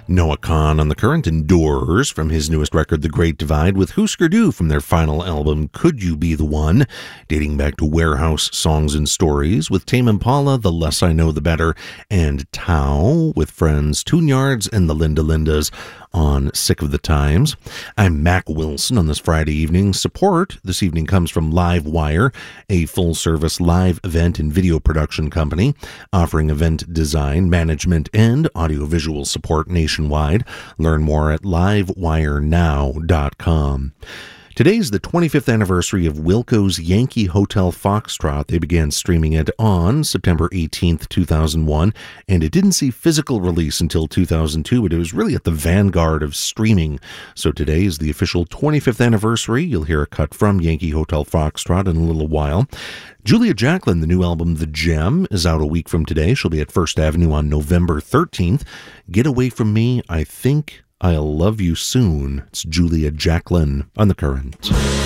Noah Kahan on the current, and Doors from his newest record, The Great Divide, with Husker Du from their final album, Could You Be the One, dating back to Warehouse Songs and Stories, with Tame Impala, The Less I Know the Better, and Tao with friends Tune Yards and the Linda Lindas on Sick of the Times. I'm Mac Wilson on this Friday evening. Support this evening comes from Livewire, a full-service live event and video production company offering event design, management, and audiovisual support nationwide. Learn more at livewirenow.com. Today's the 25th anniversary of Wilco's Yankee Hotel Foxtrot. They began streaming it on September 18th, 2001, and it didn't see physical release until 2002, but it was really at the vanguard of streaming. So today is the official 25th anniversary. You'll hear a cut from Yankee Hotel Foxtrot in a little while. Julia Jacklin, the new album The Gem, is out a week from today. She'll be at First Avenue on November 13th. Get Away From Me, I Think I'll Love You Soon. It's Julia Jacklin on The Current.